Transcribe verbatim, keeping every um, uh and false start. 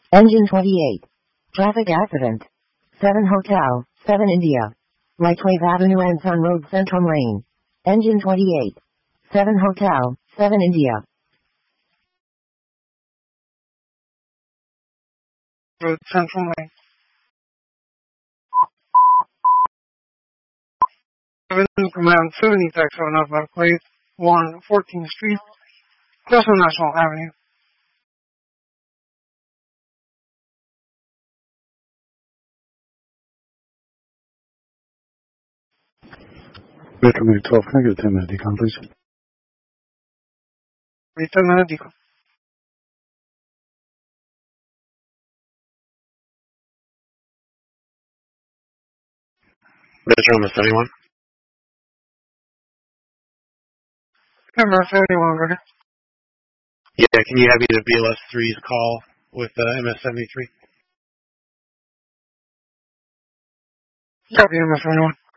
Engine twenty-eight. Traffic accident. seven Hotel, seven India. Lightwave Avenue Anson Road Central Lane. Engine twenty-eight. seven Hotel, seven India. Road Central Lane. Avenue Command seventy taxi on up Lightwave one fourteenth Street, Crystal National Avenue. Metro Minute twelve, can I get a ten minute decon, please? ten minute decon. Metro on the seventy-one. Number seventy-one, ready? Yeah, can you have either B L S three's call with uh, M S seventy-three? Copy, M S seventy-one.